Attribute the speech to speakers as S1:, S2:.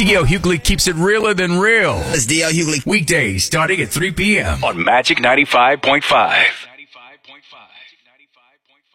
S1: D.L. Hughley keeps it realer than real.
S2: It's D.L. Hughley.
S1: Weekdays starting at 3 p.m. on Magic 95.5.